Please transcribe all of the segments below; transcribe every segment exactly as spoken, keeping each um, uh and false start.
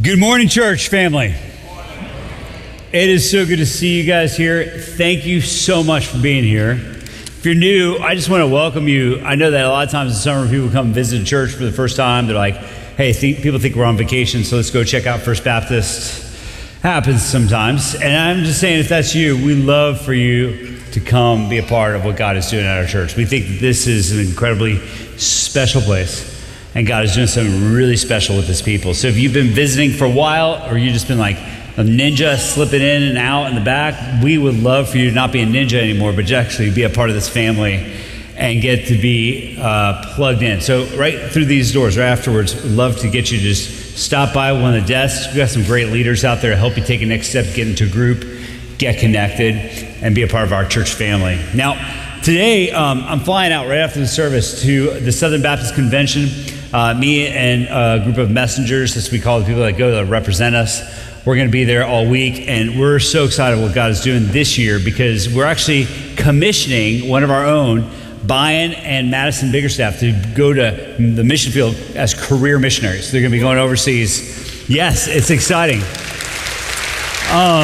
Good morning, church family. It is so good to see you guys here. Thank you so much for being here. If you're new, I just want to welcome you. I know that a lot of times in the summer, people come visit a church for the first time. They're like, hey, think, people think we're on vacation, so let's go check out First Baptist. Happens sometimes. And I'm just saying, if that's you, we love for you to come be a part of what God is doing at our church. We think that this is an incredibly special place. And God is doing something really special with his people. So if you've been visiting for a while, or you've just been like a ninja slipping in and out in the back, we would love for you to not be a ninja anymore, but to actually be a part of this family and get to be uh, plugged in. So right through these doors, right afterwards, we'd love to get you to just stop by one of the desks. We've got some great leaders out there to help you take a next step, get into a group, get connected, and be a part of our church family. Now, today, um, I'm flying out right after the service to the Southern Baptist Convention. Uh, me and a group of messengers, as we call the people that go to represent us, we're going to be there all week, and we're so excited what God is doing this year because we're actually commissioning one of our own, Byron and Madison Biggerstaff, to go to the mission field as career missionaries. They're going to be going overseas. Yes, it's exciting. Um,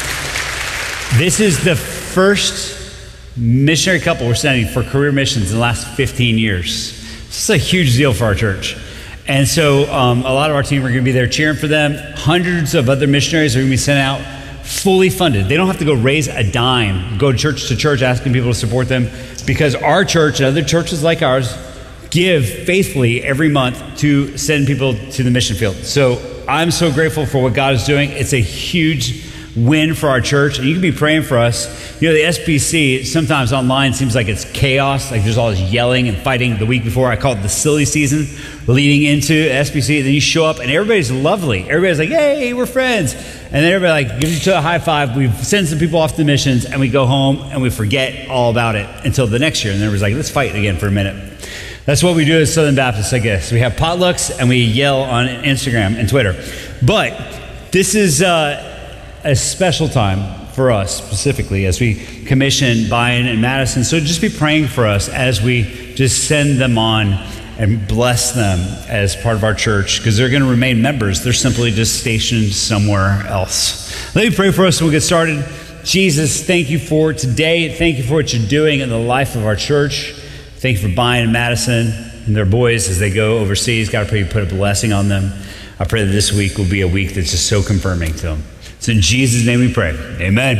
this is the first missionary couple we're sending for career missions in the last fifteen years. This is a huge deal for our church. And so um, a lot of our team are going to be there cheering for them. Hundreds of other missionaries are going to be sent out fully funded. They don't have to go raise a dime, go church to church asking people to support them, because our church and other churches like ours give faithfully every month to send people to the mission field. So I'm so grateful for what God is doing. It's a huge win for our church, and you can be praying for us. You know, the S B C sometimes online seems like it's chaos, like there's all this yelling and fighting. The week before, I called it the silly season leading into S B C. Then you show up and everybody's lovely. Everybody's like, hey, we're friends. And then everybody like gives you a high five. We send some people off to missions, and we go home and we forget all about it until the next year. And then everybody's like, let's fight again for a minute. That's what we do as Southern Baptists, I guess. We have potlucks and we yell on Instagram and Twitter. But this is uh, a special time for us specifically as we commission Byron and Madison. So just be praying for us as we just send them on and bless them as part of our church, because they're going to remain members. They're simply just stationed somewhere else. Let me pray for us and we'll get started. Jesus, thank you for today. Thank you for what you're doing in the life of our church. Thank you for Byron and Madison and their boys as they go overseas. God, I pray you put a blessing on them. I pray that this week will be a week that's just so confirming to them. So in Jesus' name we pray. Amen.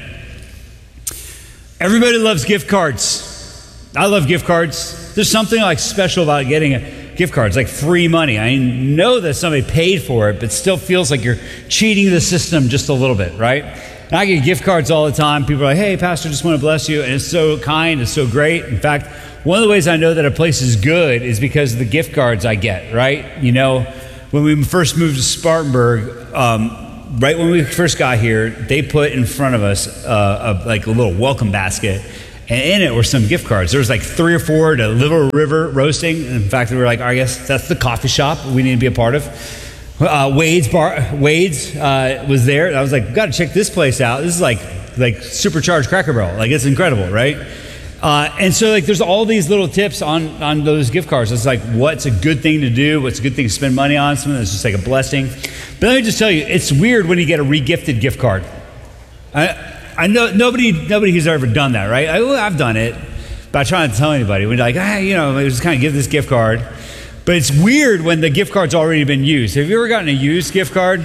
Everybody loves gift cards. I love gift cards. There's something like special about getting a gift card. It's like free money. I know that somebody paid for it, but still feels like you're cheating the system just a little bit, right? And I get gift cards all the time. People are like, hey, pastor, just want to bless you. And it's so kind. It's so great. In fact, one of the ways I know that a place is good is because of the gift cards I get, right? You know, when we first moved to Spartanburg, um, right when we first got here, they put in front of us uh, a, like a little welcome basket, and in it were some gift cards. There was like three or four to Little River Roasting. In fact, we were like, I guess that's the coffee shop we need to be a part of. Uh, Wade's bar, Wade's uh, was there. And I was like, got to check this place out. This is like like supercharged Cracker Barrel. Like, it's incredible, right? Uh, and so like there's all these little tips on, on those gift cards. It's like what's a good thing to do, what's a good thing to spend money on, something that's just like a blessing. But let me just tell you, it's weird when you get a regifted gift card. I I know nobody nobody who's ever done that, right? I, well, I've done it, but I try not to tell anybody. We're like, ah, you know, just kind of give this gift card. But it's weird when the gift card's already been used. Have you ever gotten a used gift card?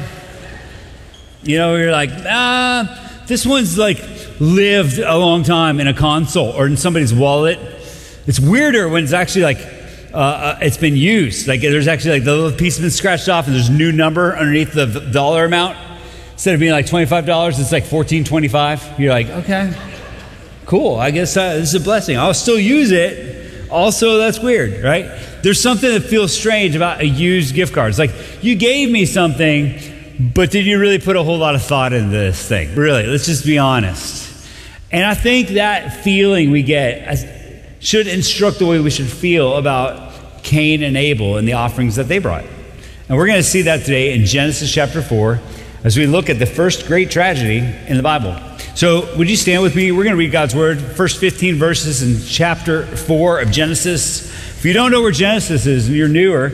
You know, you're like, ah, this one's like lived a long time in a console or in somebody's wallet. It's weirder when it's actually like uh, uh, it's been used. Like there's actually like the little piece has been scratched off and there's a new number underneath the dollar amount. Instead of being like twenty-five dollars, it's like fourteen twenty-five. You're like, okay, cool. I guess uh, this is a blessing. I'll still use it. Also, that's weird, right? There's something that feels strange about a used gift card. It's like you gave me something, but did you really put a whole lot of thought into this thing? Really, let's just be honest. And I think that feeling we get should instruct the way we should feel about Cain and Abel and the offerings that they brought. And we're going to see that today in Genesis chapter four as we look at the first great tragedy in the Bible. So would you stand with me? We're going to read God's word, first fifteen verses in chapter four of Genesis. If you don't know where Genesis is and you're newer,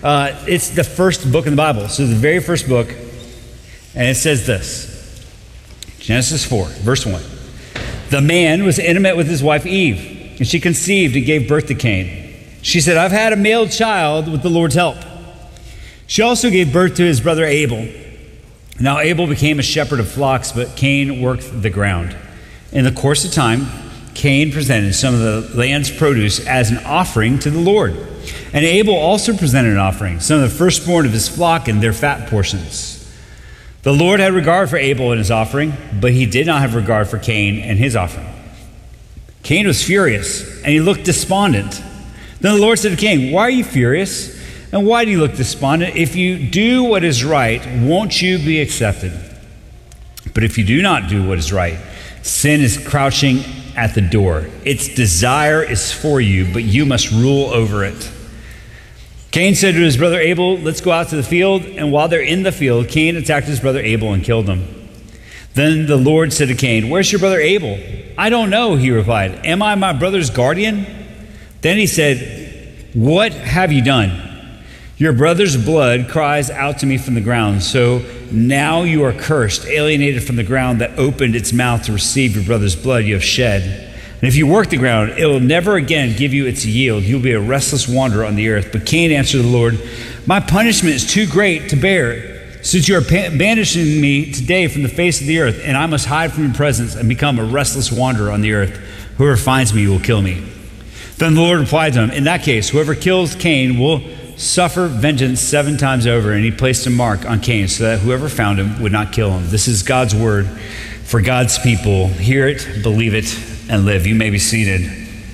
Uh, it's the first book in the Bible. So the very first book, and it says this. Genesis four, verse one. The man was intimate with his wife Eve, and she conceived and gave birth to Cain. She said, I've had a male child with the Lord's help. She also gave birth to his brother Abel. Now Abel became a shepherd of flocks, but Cain worked the ground. In the course of time, Cain presented some of the land's produce as an offering to the Lord. And Abel also presented an offering, some of the firstborn of his flock and their fat portions. The Lord had regard for Abel and his offering, but he did not have regard for Cain and his offering. Cain was furious, and he looked despondent. Then the Lord said to Cain, why are you furious? And why do you look despondent? If you do what is right, won't you be accepted? But if you do not do what is right, sin is crouching at the door. Its desire is for you, but you must rule over it. Cain said to his brother Abel, let's go out to the field. And while they're in the field, Cain attacked his brother Abel and killed him. Then the Lord said to Cain, where's your brother Abel? I don't know, he replied. Am I my brother's guardian? Then he said, what have you done? Your brother's blood cries out to me from the ground. So now you are cursed, alienated from the ground that opened its mouth to receive your brother's blood you have shed. And if you work the ground, it will never again give you its yield. You'll be a restless wanderer on the earth. But Cain answered the Lord, my punishment is too great to bear, since you are banishing me today from the face of the earth, and I must hide from your presence and become a restless wanderer on the earth. Whoever finds me will kill me. Then the Lord replied to him, in that case, whoever kills Cain will suffer vengeance seven times over. And he placed a mark on Cain so that whoever found him would not kill him. This is God's word for God's people. Hear it, believe it, and live. You may be seated.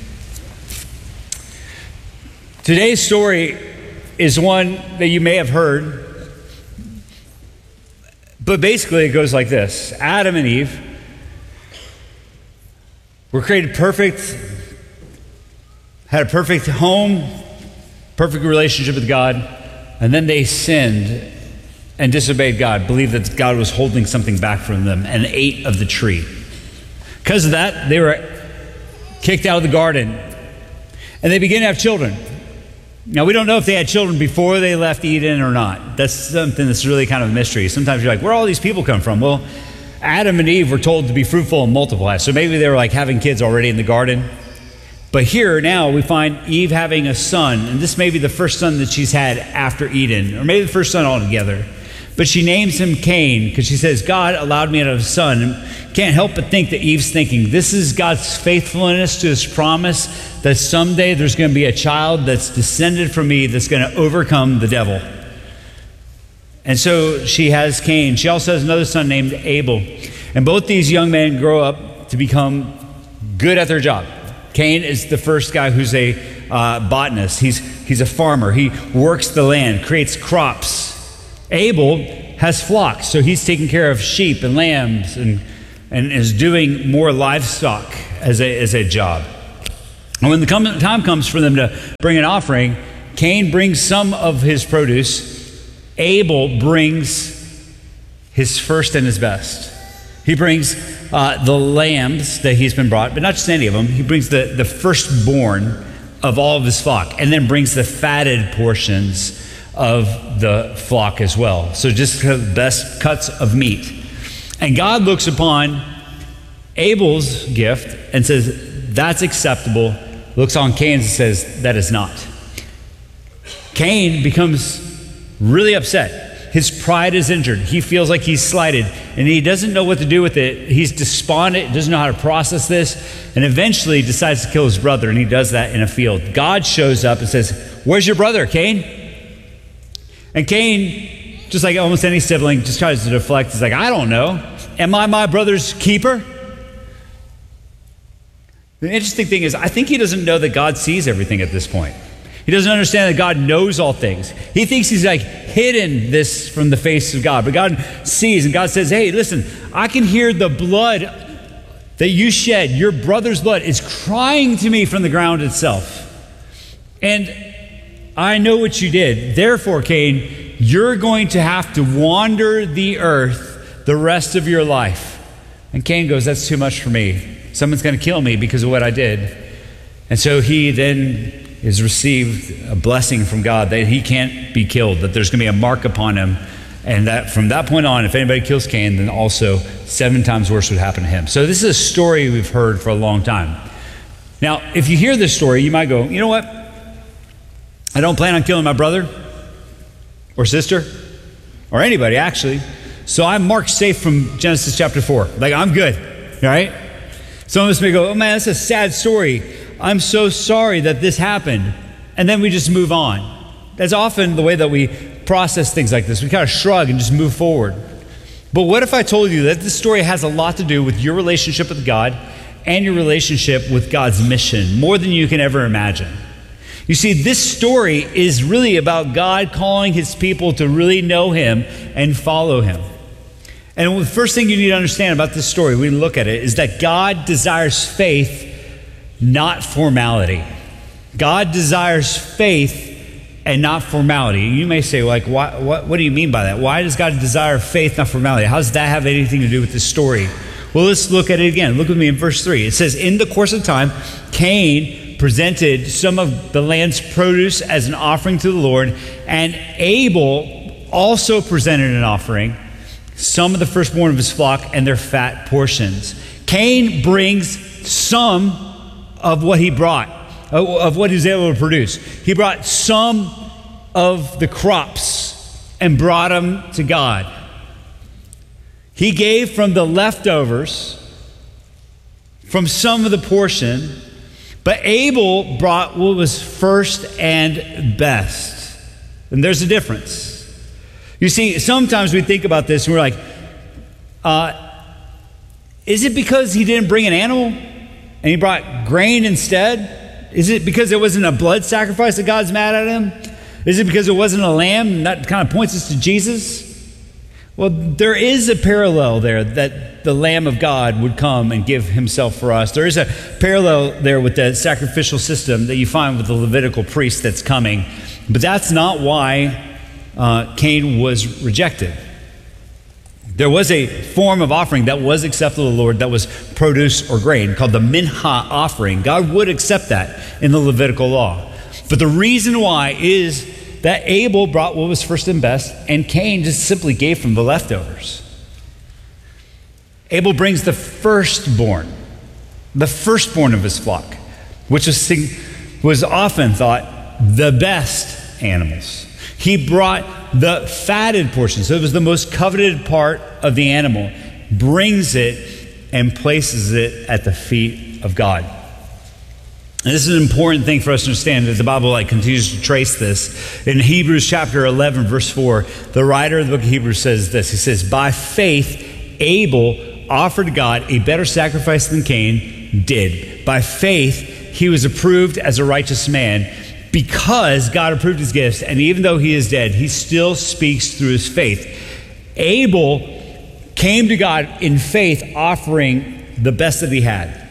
Today's story is one that you may have heard, but basically it goes like this. Adam and Eve were created perfect, had a perfect home, perfect relationship with God, and then they sinned and disobeyed God, believed that God was holding something back from them, and ate of the tree. Because of that, they were kicked out of the garden, and they began to have children. Now, we don't know if they had children before they left Eden or not. That's something that's really kind of a mystery. Sometimes you're like, where all these people come from? Well, Adam and Eve were told to be fruitful and multiply, so maybe they were like having kids already in the garden. But here now we find Eve having a son, and this may be the first son that she's had after Eden, or maybe the first son altogether. But she names him Cain because she says, God allowed me to have a son. And can't help but think that Eve's thinking, this is God's faithfulness to his promise that someday there's going to be a child that's descended from me that's going to overcome the devil. And so she has Cain. She also has another son named Abel. And both these young men grow up to become good at their job. Cain is the first guy who's a uh, botanist. He's, he's a farmer. He works the land, creates crops. Abel has flocks, so he's taking care of sheep and lambs and, and is doing more livestock as a, as a job. And when the come, time comes for them to bring an offering, Cain brings some of his produce. Abel brings his first and his best. He brings uh, the lambs that he's been brought, but not just any of them. He brings the, the firstborn of all of his flock, and then brings the fatted portions of the flock as well. So just the best cuts of meat. And God looks upon Abel's gift and says, that's acceptable. Looks on Cain's and says, that is not. Cain becomes really upset. His pride is injured. He feels like he's slighted, and he doesn't know what to do with it. He's despondent, doesn't know how to process this, and eventually decides to kill his brother, and he does that in a field. God shows up and says, where's your brother, Cain? And Cain, just like almost any sibling, just tries to deflect. He's like, I don't know. Am I my brother's keeper? The interesting thing is, I think he doesn't know that God sees everything at this point. He doesn't understand that God knows all things. He thinks he's like hidden this from the face of God. But God sees, and God says, hey, listen, I can hear the blood that you shed. Your brother's blood is crying to me from the ground itself. And I know what you did. Therefore, Cain, you're going to have to wander the earth the rest of your life. And Cain goes, that's too much for me. Someone's going to kill me because of what I did. And so he then is received a blessing from God that he can't be killed, that there's going to be a mark upon him, and that from that point on, if anybody kills Cain, then also seven times worse would happen to him. So this is a story we've heard for a long time. Now, if you hear this story, you might go, you know what? I don't plan on killing my brother or sister or anybody, actually. So I'm marked safe from Genesis chapter four. Like, I'm good, right? Some of us may go, oh man, that's a sad story. I'm so sorry that this happened. And then we just move on. That's often the way that we process things like this. We kind of shrug and just move forward. But what if I told you that this story has a lot to do with your relationship with God and your relationship with God's mission, more than you can ever imagine? You see, this story is really about God calling his people to really know him and follow him. And the first thing you need to understand about this story, when you look at it, is that God desires faith, not formality. God desires faith and not formality. You may say, like, why, what, what do you mean by that? Why does God desire faith, not formality? How does that have anything to do with this story? Well, let's look at it again. Look with me in verse three. It says, in the course of time, Cain presented some of the land's produce as an offering to the Lord, and Abel also presented an offering, some of the firstborn of his flock and their fat portions. Cain brings some of what he brought, of what he was able to produce. He brought some of the crops and brought them to God. He gave from the leftovers, from some of the portion, but Abel brought what was first and best. And there's a difference. You see, sometimes we think about this and we're like, uh, is it because he didn't bring an animal and he brought grain instead? Is it because there wasn't a blood sacrifice that God's mad at him? Is it because it wasn't a lamb? And that kind of points us to Jesus. Well, there is a parallel there that the Lamb of God would come and give himself for us. There is a parallel there with the sacrificial system that you find with the Levitical priest that's coming. But that's not why uh, Cain was rejected. There was a form of offering that was acceptable to the Lord that was produce or grain called the mincha offering. God would accept that in the Levitical law. But the reason why is that Abel brought what was first and best, and Cain just simply gave from the leftovers. Abel brings the firstborn, the firstborn of his flock, which was, was often thought the best animals. He brought the fatted portion, so it was the most coveted part of the animal, brings it and places it at the feet of God. And this is an important thing for us to understand as the Bible like continues to trace this. In Hebrews chapter eleven, verse four, the writer of the book of Hebrews says this. He says, by faith, Abel offered to God a better sacrifice than Cain did. By faith, he was approved as a righteous man because God approved his gifts. And even though he is dead, he still speaks through his faith. Abel came to God in faith, offering the best that he had.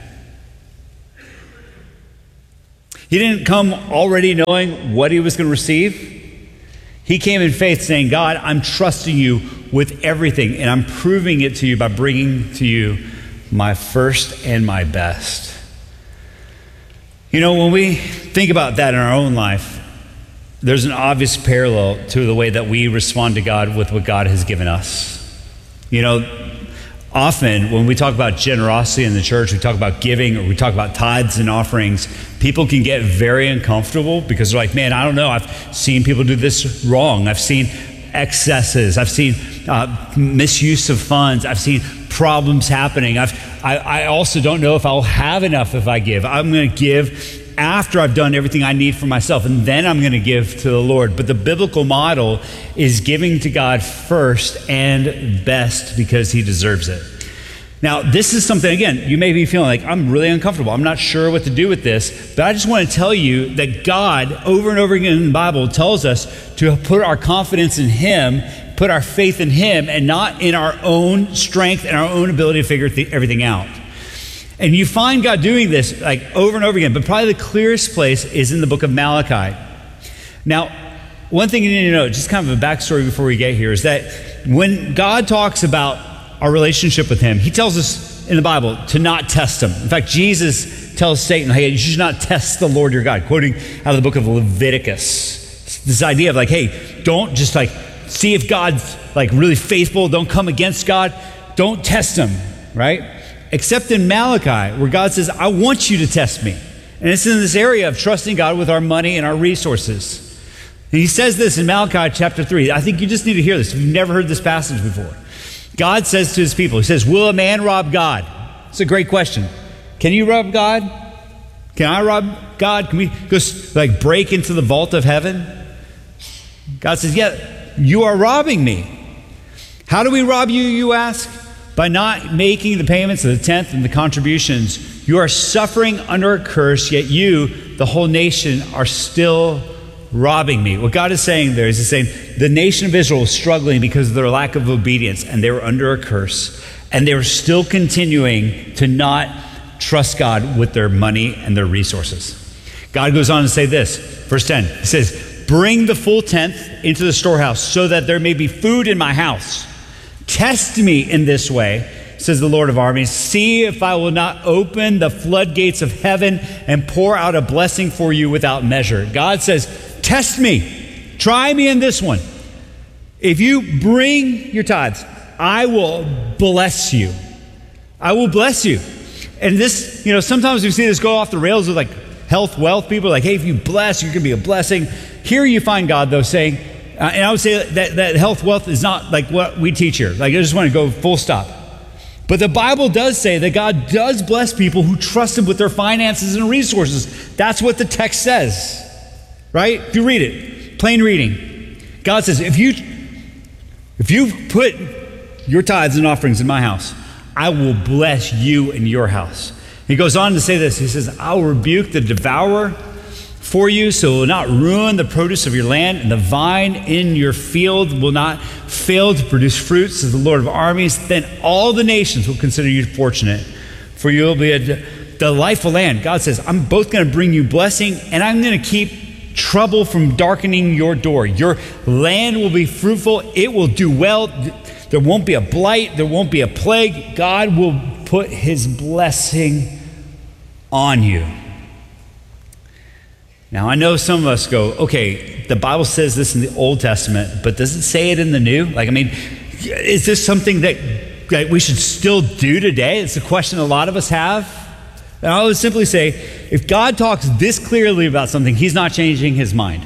He didn't come already knowing what he was going to receive. He came in faith saying, God, I'm trusting you with everything, and I'm proving it to you by bringing to you my first and my best. You know, when we think about that in our own life, there's an obvious parallel to the way that we respond to God with what God has given us. You know, often when we talk about generosity in the church, we talk about giving, or we talk about tithes and offerings, people can get very uncomfortable because they're like, man, I don't know. I've seen people do this wrong. I've seen excesses. I've seen uh, misuse of funds. I've seen problems happening. I've, I, I also don't know if I'll have enough if I give. I'm going to give after I've done everything I need for myself, and then I'm going to give to the Lord. But the biblical model is giving to God first and best because he deserves it. Now, this is something, again, you may be feeling like, I'm really uncomfortable. I'm not sure what to do with this. But I just want to tell you that God, over and over again in the Bible, tells us to put our confidence in him, put our faith in him, and not in our own strength and our own ability to figure th- everything out. And you find God doing this like over and over again, but probably the clearest place is in the book of Malachi. Now, one thing you need to know, just kind of a backstory before we get here, is that when God talks about our relationship with him, he tells us in the Bible to not test him. In fact, Jesus tells Satan, hey, you should not test the Lord your God, quoting out of the book of Leviticus. This idea of like, hey, don't just like see if God's like really faithful. Don't come against God. Don't test him, right? Except in Malachi, where God says, I want you to test me. And it's in this area of trusting God with our money and our resources. And he says this in Malachi chapter three. I think you just need to hear this if you've never heard this passage before. God says to his people, he says, will a man rob God? It's a great question. Can you rob God? Can I rob God? Can we just like break into the vault of heaven? God says, yeah, you are robbing me. How do we rob you, you ask? By not making the payments of the tenth and the contributions. You are suffering under a curse, yet you, the whole nation, are still robbing me. What God is saying there is he's saying the nation of Israel is struggling because of their lack of obedience, and they were under a curse, and they were still continuing to not trust God with their money and their resources. God goes on to say this, verse ten, he says, bring the full tenth into the storehouse so that there may be food in my house. Test me in this way, says the Lord of armies. See if I will not open the floodgates of heaven and pour out a blessing for you without measure. God says, test me. Try me in this one. If you bring your tithes, I will bless you. I will bless you. And this, you know, sometimes we see this go off the rails with like health, wealth. People are like, hey, if you bless, you're going to be a blessing. Here you find God, though, saying, uh, and I would say that, that health, wealth is not like what we teach here. Like, I just want to go full stop. But the Bible does say that God does bless people who trust him with their finances and resources. That's what the text says, right? If you read it, plain reading, God says, if you, if you put your tithes and offerings in my house, I will bless you and your house. He goes on to say this. He says, I will rebuke the devourer for you, so it will not ruin the produce of your land, and the vine in your field will not fail to produce fruit, says the Lord of armies. Then all the nations will consider you fortunate, for you will be a de- delightful land. God says, I'm both going to bring you blessing, and I'm going to keep trouble from darkening your door. Your land will be fruitful. It will do well. There won't be a blight. There won't be a plague. God will put his blessing on you. Now, I know some of us go, okay, the Bible says this in the Old Testament, but does it say it in the New? Like, I mean, is this something that, that we should still do today? It's a question a lot of us have. And I would simply say, if God talks this clearly about something, he's not changing his mind.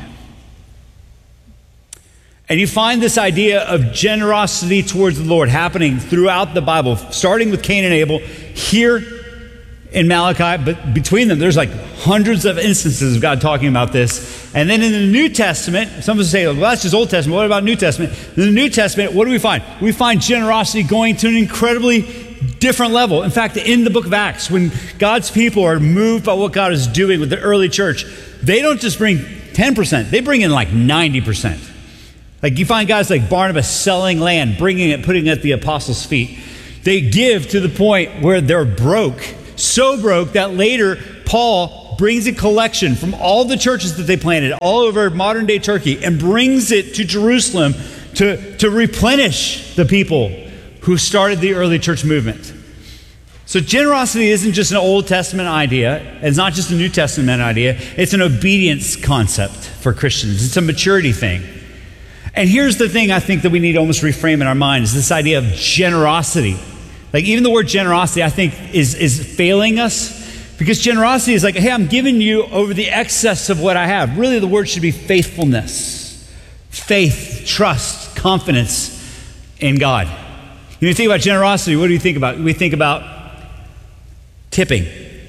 And you find this idea of generosity towards the Lord happening throughout the Bible, starting with Cain and Abel, here in Malachi, but between them, there's like hundreds of instances of God talking about this. And then in the New Testament, some of us say, well, that's just Old Testament. What about New Testament? In the New Testament, what do we find? We find generosity going to an incredibly different level. In fact, in the book of Acts, when God's people are moved by what God is doing with the early church, they don't just bring ten percent, they bring in like ninety percent. Like you find guys like Barnabas selling land, bringing it, putting it at the apostles' feet. They give to the point where they're broke. So broke that later Paul brings a collection from all the churches that they planted all over modern day Turkey and brings it to Jerusalem to, to replenish the people who started the early church movement. So generosity isn't just an Old Testament idea. It's not just a New Testament idea. It's an obedience concept for Christians. It's a maturity thing. And here's the thing I think that we need to almost reframe in our mind is this idea of generosity. Like even the word generosity, I think, is, is failing us because generosity is like, hey, I'm giving you over the excess of what I have. Really, the word should be faithfulness, faith, trust, confidence in God. When you think about generosity, what do you think about? We think about tipping.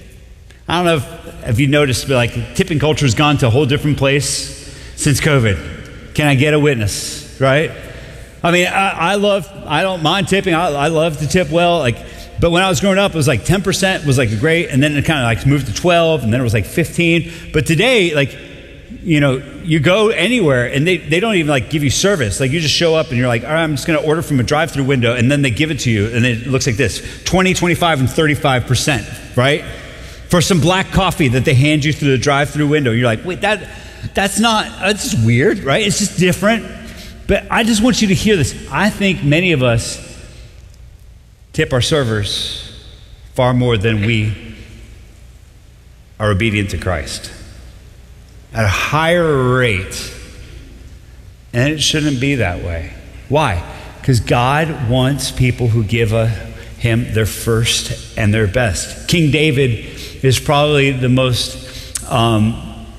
I don't know if, if you noticed, but like tipping culture has gone to a whole different place since COVID. Can I get a witness, right? I mean, I, I love, I don't mind tipping. I, I love to tip well. Like, but when I was growing up, it was like ten percent was like great. And then it kind of like moved to twelve and then it was like fifteen. But today, like, you know, you go anywhere and they, they don't even like give you service. Like you just show up and you're like, all right, I'm just going to order from a drive-through window. And then they give it to you. And then it looks like this, twenty, twenty-five, and thirty-five percent, right? For some black coffee that they hand you through the drive-through window. You're like, wait, that that's not, that's just weird, right? It's just different. But I just want you to hear this. I think many of us tip our servers far more than we are obedient to Christ at a higher rate. And it shouldn't be that way. Why? Because God wants people who give a, him their first and their best. King David is probably the most, um,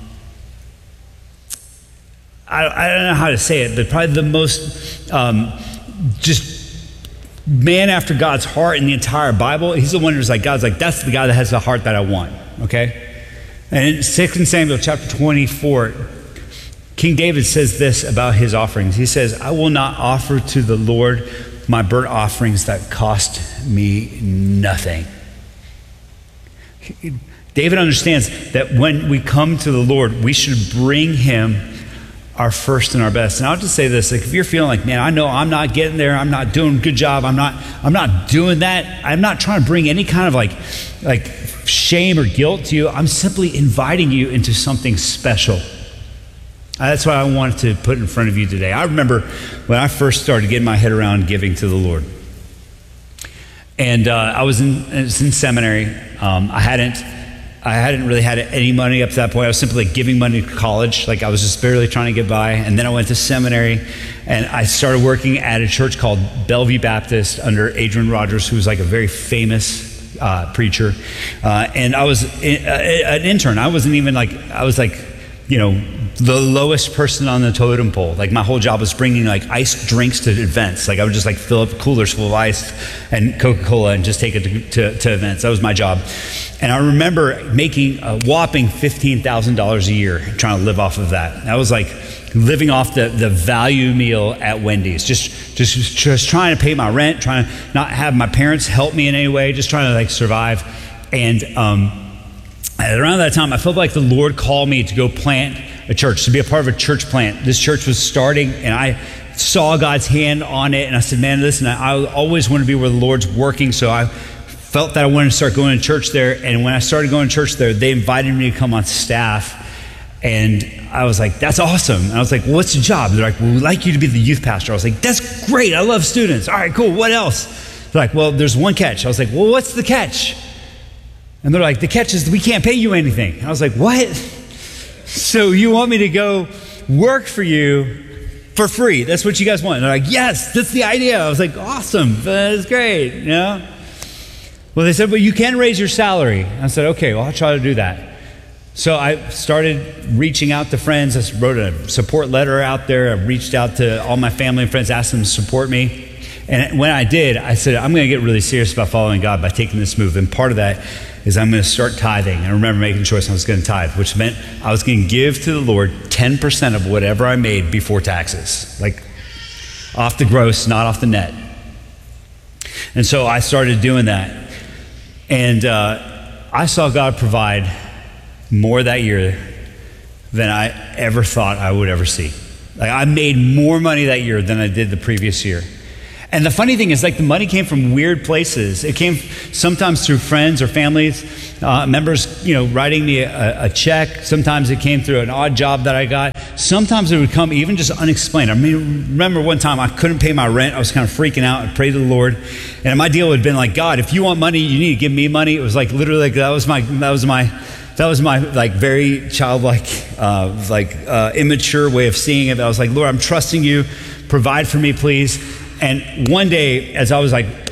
I, I don't know how to say it, but probably the most um, just man after God's heart in the entire Bible. He's the one who's like, God's like, that's the guy that has the heart that I want, okay? And in Second Samuel chapter twenty-four, King David says this about his offerings. He says, I will not offer to the Lord my burnt offerings that cost me nothing. David understands that when we come to the Lord, we should bring him our first and our best. And I'll just say this, like if you're feeling like, man, I know I'm not getting there, I'm not doing a good job, I'm not, I'm not doing that, I'm not trying to bring any kind of like, like shame or guilt to you, I'm simply inviting you into something special. That's what I wanted to put in front of you today. I remember when I first started getting my head around giving to the Lord. And uh, I, was in, I was in seminary. Um, I hadn't I hadn't really had any money up to that point. I was simply like giving money to college. Like I was just barely trying to get by. And then I went to seminary and I started working at a church called Bellevue Baptist under Adrian Rogers, who was like a very famous uh, preacher. Uh, and I was in, uh, an intern. I wasn't even like, I was like, you know, the lowest person on the totem pole. Like my whole job was bringing like iced drinks to events. Like I would just like fill up coolers full of ice and Coca-Cola and just take it to, to, to events. That was my job. And I remember making a whopping fifteen thousand dollars a year trying to live off of that. That was like living off the, the value meal at Wendy's. Just, just, just trying to pay my rent, trying to not have my parents help me in any way, just trying to like survive. And um, around that time, I felt like the Lord called me to go plant a church, to be a part of a church plant. This church was starting and I saw God's hand on it and I said, man, listen, I, I always want to be where the Lord's working. So I felt that I wanted to start going to church there. And when I started going to church there, they invited me to come on staff. And I was like, that's awesome. And I was like, well, what's the job? They're like, well, we'd like you to be the youth pastor. I was like, that's great. I love students. All right, cool. What else? They're like, well, there's one catch. I was like, well, what's the catch? And they're like, the catch is we can't pay you anything. I was like, what? So you want me to go work for you for free? That's what you guys want. And they're like, yes, that's the idea. I was like, awesome. That's great. You know? Well, they said, well, you can raise your salary. I said, okay, well, I'll try to do that. So I started reaching out to friends. I wrote a support letter out there. I reached out to all my family and friends, asked them to support me. And when I did, I said, I'm going to get really serious about following God by taking this move. And part of that is I'm going to start tithing. And I remember making the choice I was going to tithe, which meant I was going to give to the Lord ten percent of whatever I made before taxes, like off the gross, not off the net. And so I started doing that. And uh, I saw God provide more that year than I ever thought I would ever see. Like I made more money that year than I did the previous year. And the funny thing is, like, the money came from weird places. It came sometimes through friends or families, uh, members, you know, writing me a, a check. Sometimes it came through an odd job that I got. Sometimes it would come even just unexplained. I mean, remember one time I couldn't pay my rent. I was kind of freaking out and prayed to the Lord. And my deal had been like, God, if you want money, you need to give me money. It was like literally like that was my that was my that was my like very childlike, uh, like uh, immature way of seeing it. I was like, Lord, I'm trusting you. Provide for me, please. And one day, as I was like